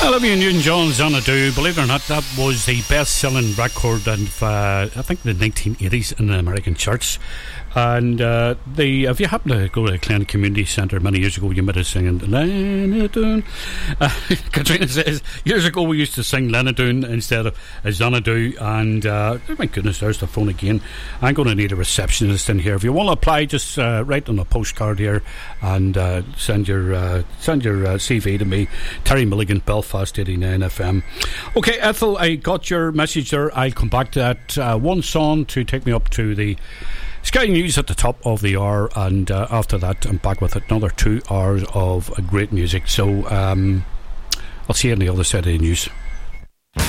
Olivia Newton-John, Xanadu. Believe it or not, that was the best-selling record in, I think, the 1980s in the American charts. And if you happen to go to Glen Community Centre many years ago, you might have singing Xanadu. Katrina says, years ago we used to sing Xanadu instead of Xanadu. And oh my goodness, there's the phone again. I'm going to need a receptionist in here. If you want to apply, just write on a postcard here and send your CV to me. Terry Milligan, Belfast 89 FM. Okay, Ethel, I got your message there. I'll come back to that. One song to take me up to the Sky News at the top of the hour, and after that I'm back with another 2 hours of great music. So I'll see you on the other side of the news.